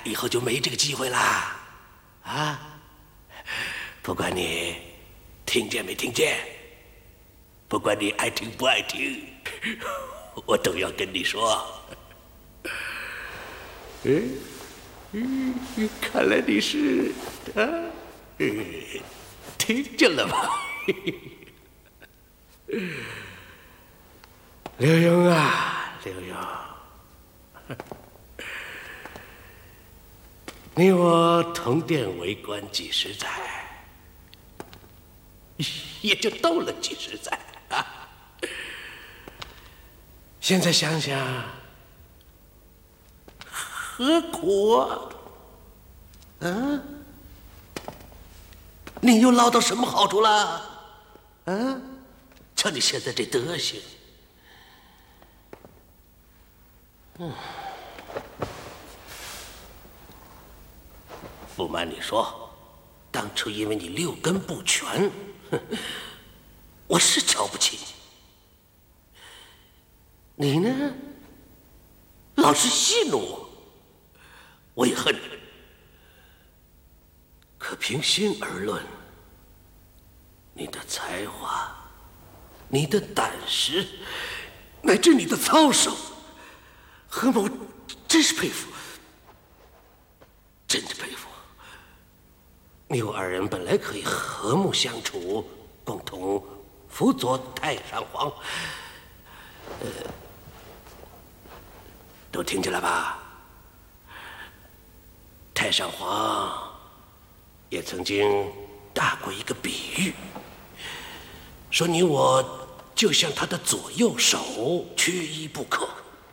以后就没这个机会啦。啊，不管你听见没听见，不管你爱听不爱听，我都要跟你说。看来你是听见了吧？刘墉啊，刘墉，你我同殿为官几十载，也就斗了几十载啊。现在想想，何苦啊？你又捞到什么好处了？瞧你现在这德行。不瞒你说，当初因为你六根不全，我是瞧不起你。你呢，老是戏弄我，我也恨你。可平心而论，你的才华、你的胆识，乃至你的操守，何某真是佩服，真的佩服。你我二人本来可以和睦相处，共同辅佐太上皇。都听见了吧？太上皇也曾经打过一个比喻，说你我就像他的左右手，缺一不可。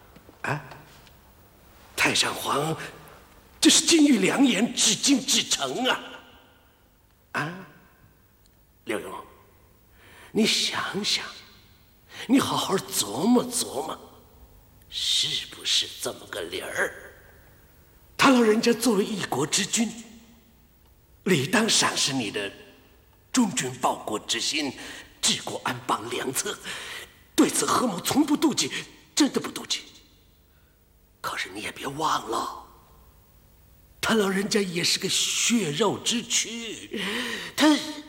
太上皇这是金玉良言，至精至诚啊！刘墉，你想想，你好好琢磨琢磨，是不是这么个理儿？他老人家作为一国之君，理当赏识你的忠君报国之心，治国安邦良策。对此何某从不妒忌，真的不妒忌。可是你也别忘了，他老人家也是个血肉之躯，他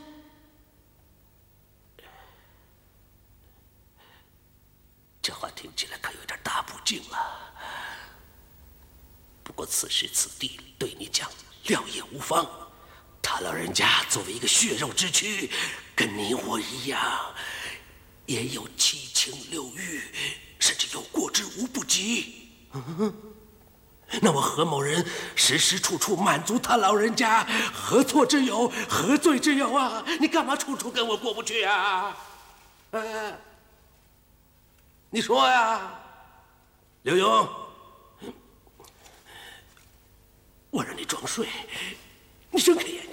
这话听起来可有点大不敬了。不过此时此地对你讲料也无妨。他老人家作为一个血肉之躯，跟你我一样，也有七情六欲，甚至有过之无不及。那我何某人时时处处满足他老人家，何错之有，何罪之有啊？你干嘛处处跟我过不去啊？你说呀，刘墉，我让你装睡，你睁开眼睛。